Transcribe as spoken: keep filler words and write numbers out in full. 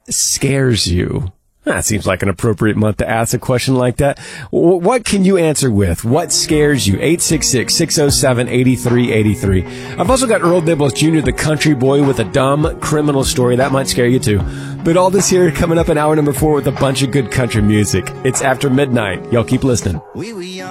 scares you? That seems like an appropriate month to ask a question like that. W- what can you answer with? What scares you? eight six six, six oh seven, eight three eight three. I've also got Earl Dibbles Junior, the country boy, with a dumb criminal story. That might scare you too. But all this here coming up in hour number four with a bunch of good country music. It's after midnight. Y'all keep listening.